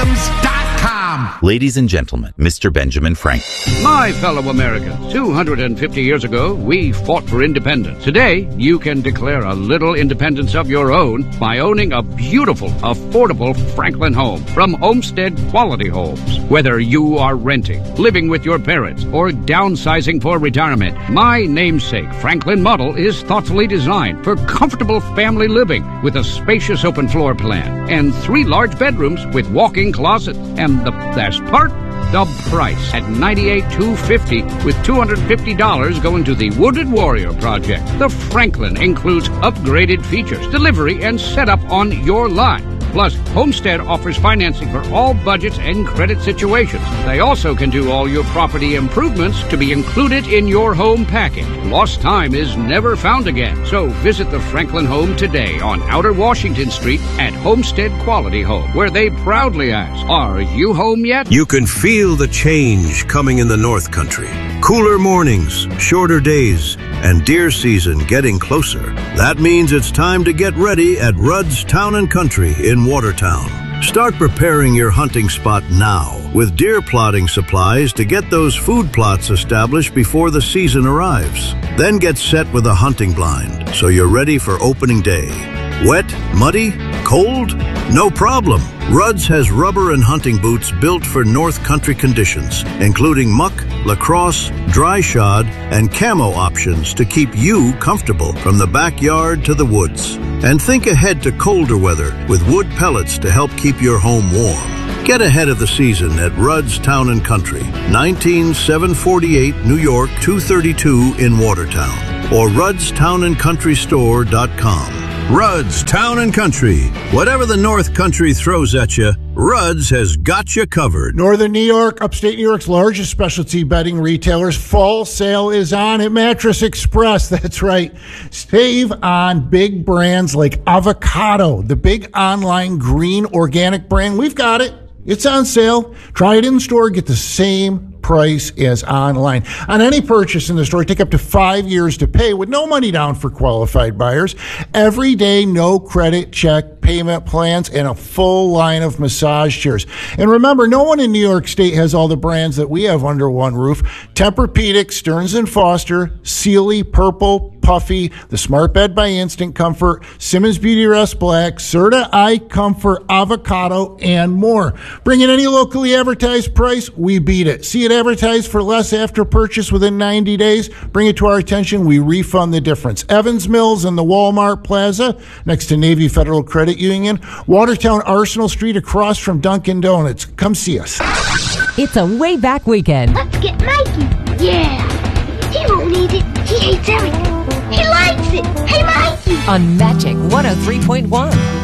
Williams.com. Ladies and gentlemen, Mr. Benjamin Franklin. My fellow Americans, 250 years ago, we fought for independence. Today, you can declare a little independence of your own by owning a beautiful, affordable Franklin home from Homestead Quality Homes. Whether you are renting, living with your parents, or downsizing for retirement, my namesake Franklin model is thoughtfully designed for comfortable family living with a spacious open floor plan and 3 large bedrooms with walk-in closets. And the best part? The price at $98,250 with $250 going to the Wooded Warrior Project. The Franklin includes upgraded features, delivery, and setup on your lot. Plus, Homestead offers financing for all budgets and credit situations. They also can do all your property improvements to be included in your home package. Lost time is never found again. So visit the Franklin home today on Outer Washington Street at Homestead Quality Home, where they proudly ask, are you home yet? You can feel the change coming in the North Country. Cooler mornings, shorter days, and deer season getting closer. That means it's time to get ready at Rudd's Town & Country in Watertown. Start preparing your hunting spot now with deer plotting supplies to get those food plots established before the season arrives. Then get set with a hunting blind so you're ready for opening day. Wet, muddy, cold? No problem. Rudd's has rubber and hunting boots built for North Country conditions, including muck, lacrosse, dry shod, and camo options to keep you comfortable from the backyard to the woods. And think ahead to colder weather with wood pellets to help keep your home warm. Get ahead of the season at Rudd's Town & Country, 19748 New York 232 in Watertown, or ruddstownandcountrystore.com. Rudd's Town & Country. Whatever the North Country throws at you, Rudd's has got you covered. Northern New York, upstate New York's largest specialty bedding retailers. Fall sale is on at Mattress Express. That's right. Save on big brands like Avocado, the big online green organic brand. We've got it. It's on sale. Try it in store. Get the same price as online. On any purchase in the store, take up to 5 years to pay with no money down for qualified buyers. Every day, no credit check payment plans, and a full line of massage chairs. And remember, no one in New York State has all the brands that we have under one roof. Tempur-Pedic, Stearns & Foster, Sealy, Purple, Puffy, the Smart Bed by Instant Comfort, Simmons Beauty Rest Black, Serta Eye Comfort, Avocado, and more. Bring in any locally advertised price, we beat it. See it advertised for less after purchase within 90 days? Bring it to our attention, we refund the difference. Evans Mills and the Walmart Plaza, next to Navy Federal Credit Union. Watertown Arsenal Street across from Dunkin' Donuts. Come see us. It's a way back weekend. Let's get Mikey. Yeah. He won't need it. He hates everything. He likes it. Hey, Mikey. On Magic 103.1.